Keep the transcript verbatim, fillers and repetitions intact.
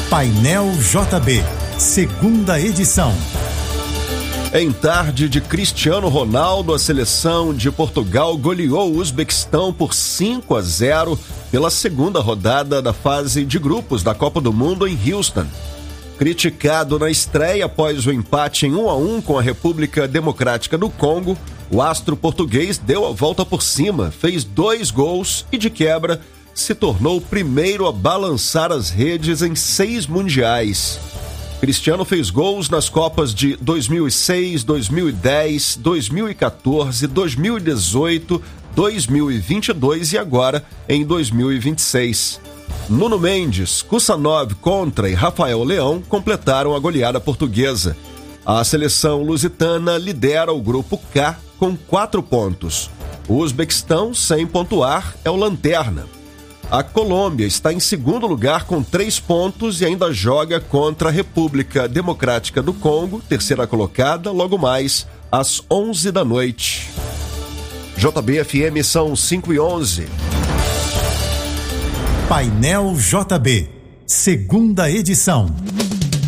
Painel J B, segunda edição. Em tarde de Cristiano Ronaldo, a seleção de Portugal goleou o Uzbequistão por cinco a zero pela segunda rodada da fase de grupos da Copa do Mundo em Houston. Criticado na estreia após o empate em um a um com a República Democrática do Congo, o astro português deu a volta por cima, fez dois gols e, de quebra, se tornou o primeiro a balançar as redes em seis mundiais. Cristiano fez gols nas Copas de dois mil e seis, dois mil e dez, dois mil e quatorze, dois mil e dezoito, dois mil e vinte e dois e agora em dois mil e vinte e seis. Nuno Mendes, Kusanov Contra e Rafael Leão completaram a goleada portuguesa. A seleção lusitana lidera o grupo K com quatro pontos. O Uzbequistão, sem pontuar, é o lanterna. A Colômbia está em segundo lugar com três pontos e ainda joga contra a República Democrática do Congo, terceira colocada, logo mais às onze da noite. J B F M são cinco e onze. Painel J B, segunda edição.